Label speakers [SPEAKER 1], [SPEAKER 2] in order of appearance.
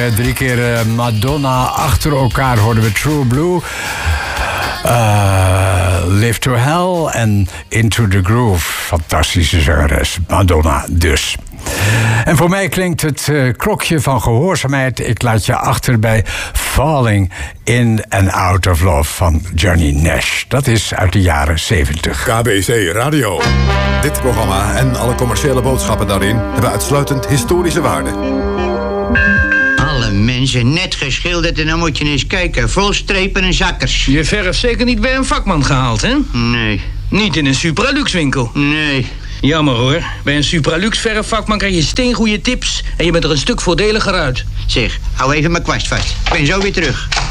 [SPEAKER 1] 3 keer Madonna achter elkaar hoorden we True Blue. Live to Hell en Into the Groove. Fantastische zangeres, Madonna dus. En voor mij klinkt het klokje van gehoorzaamheid. Ik laat je achter bij Falling in and Out of Love van Johnny Nash. Dat is uit de jaren 70.
[SPEAKER 2] KBC Radio. Dit programma en alle commerciële boodschappen daarin hebben uitsluitend historische waarde.
[SPEAKER 3] Alle mensen net geschilderd en dan moet je eens kijken. Vol strepen en zakkers.
[SPEAKER 4] Je verf zeker niet bij een vakman gehaald, hè?
[SPEAKER 3] Nee.
[SPEAKER 4] Niet in een Supralux winkel?
[SPEAKER 3] Nee.
[SPEAKER 4] Jammer hoor. Bij een Supralux verfvakman krijg je steengoede tips en je bent er een stuk voordeliger uit.
[SPEAKER 3] Zeg, hou even mijn kwast vast. Ik ben zo weer terug.